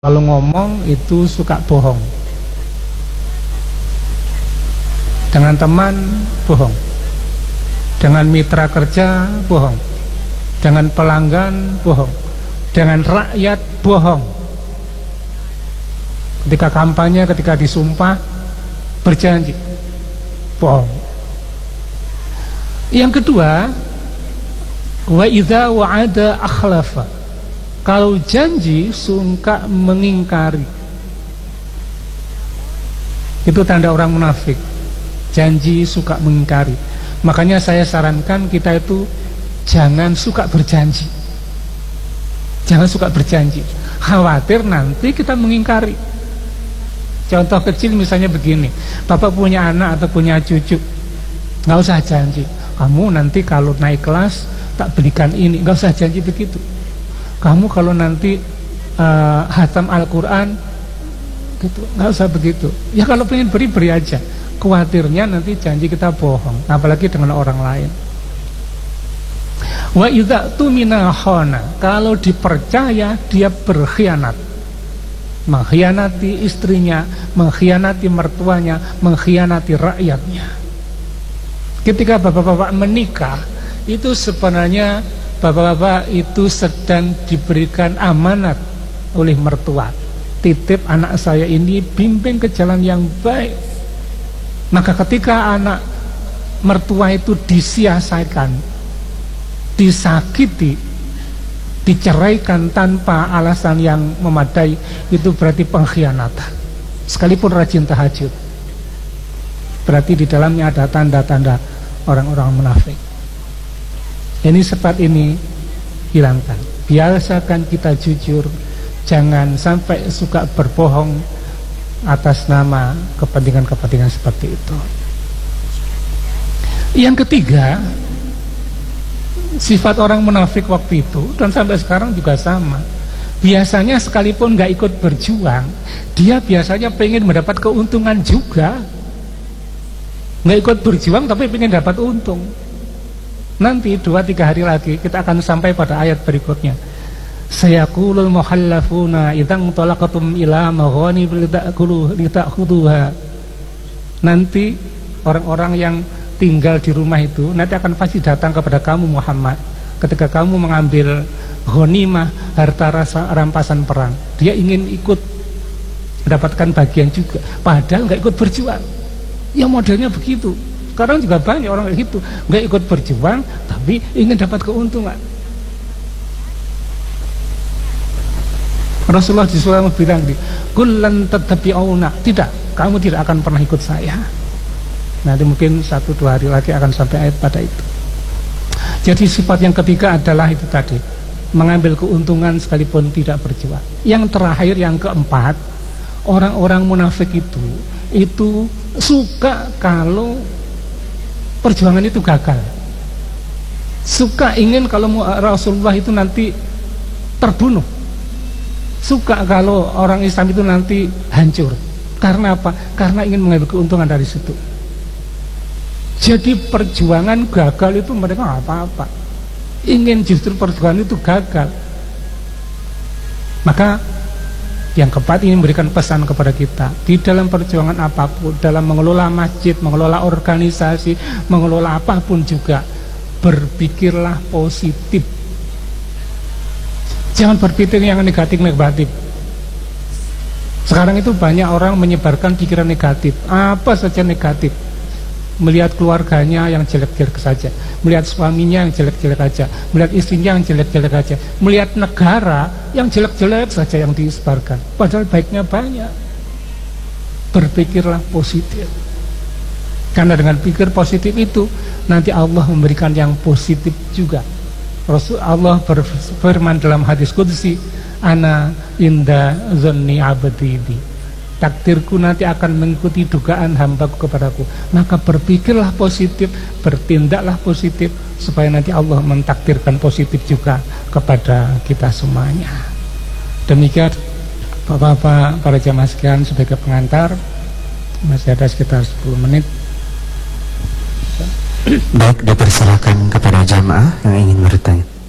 Kalau ngomong itu suka bohong. Dengan teman bohong, dengan mitra kerja bohong, dengan pelanggan bohong, dengan rakyat bohong. Ketika kampanye, ketika disumpah, berjanji bohong. Yang kedua, wa idza wa'ada akhlafa. Kalau janji suka mengingkari. Itu tanda orang munafik. Janji suka mengingkari. Makanya saya sarankan kita itu jangan suka berjanji. Jangan suka berjanji. Khawatir nanti kita mengingkari. Contoh kecil misalnya begini, Bapak punya anak atau punya cucu, nggak usah janji, kamu nanti kalau naik kelas tak belikan ini, nggak usah janji begitu. Kamu kalau nanti hatam Al-Quran gitu, nggak usah begitu. Ya kalau pengen beri aja. Khawatirnya nanti janji kita bohong, apalagi dengan orang lain. Wa idza tumina khana, kalau dipercaya dia berkhianat. Mengkhianati istrinya, mengkhianati mertuanya, mengkhianati rakyatnya. Ketika bapak-bapak menikah, itu sebenarnya bapak-bapak itu sedang diberikan amanat oleh mertua. Titip anak saya ini, bimbing ke jalan yang baik. Maka ketika anak mertua itu disia-siakan, disakiti, diceraikan tanpa alasan yang memadai, itu berarti pengkhianatan. Sekalipun rajin tahajud, berarti di dalamnya ada tanda-tanda orang-orang munafik. Ini sifat ini hilangkan. Biasakan kita jujur, jangan sampai suka berbohong atas nama kepentingan-kepentingan seperti itu. Yang ketiga, sifat orang munafik waktu itu dan sampai sekarang juga sama. Biasanya sekalipun gak ikut berjuang, dia biasanya pengen mendapat keuntungan juga. Gak ikut berjuang tapi pengen dapat untung. Nanti 2-3 hari lagi kita akan sampai pada ayat berikutnya. Sayaqulul muhallafuna idzan talaqatum ila maghani lita'khudhuha. Nanti orang-orang yang tinggal di rumah itu nanti akan pasti datang kepada kamu Muhammad ketika kamu mengambil ghanimah, harta rampasan perang. Dia ingin ikut mendapatkan bagian juga, padahal nggak ikut berjuang. Ya modelnya begitu. Sekarang juga banyak orang kayak gitu, nggak ikut berjuang tapi ingin dapat keuntungan. Rasulullah SAW bilang di kullan tattabi'una, tidak, kamu tidak akan pernah ikut saya. Nanti mungkin 1-2 hari lagi akan sampai ayat pada itu. Jadi sifat yang ketiga adalah itu tadi, mengambil keuntungan sekalipun tidak berjuang. Yang terakhir, yang keempat, orang-orang munafik itu suka kalau perjuangan itu gagal. Suka ingin kalau Rasulullah itu nanti terbunuh. Suka kalau orang Islam itu nanti hancur. Karena apa? Karena ingin mengambil keuntungan dari situ. Jadi perjuangan gagal itu mereka apa-apa. Ingin justru perjuangan itu gagal. Maka yang keempat ini memberikan pesan kepada kita. Di dalam perjuangan apapun, dalam mengelola masjid, mengelola organisasi, mengelola apapun juga, berpikirlah positif. Jangan berpikir yang negatif-negatif. Sekarang itu banyak orang menyebarkan pikiran negatif. Apa saja negatif. Melihat keluarganya yang jelek-jelek saja, melihat suaminya yang jelek-jelek saja, melihat istrinya yang jelek-jelek saja, melihat negara yang jelek-jelek saja yang disebarkan, padahal baiknya banyak. Berpikirlah positif, karena dengan pikir positif itu nanti Allah memberikan yang positif juga. Rasulullah berfirman dalam hadis qudsi, ana inda zanni abdi bi, takdirku nanti akan mengikuti dugaan hambaku kepadaku. Maka berpikirlah positif, bertindaklah positif, supaya nanti Allah mentakdirkan positif juga kepada kita semuanya. Demikian Bapak-bapak, para jamaah sekalian, sebagai pengantar, masih ada sekitar 10 menit. Baik, dipersilakan kepada jamaah yang ingin bertanya.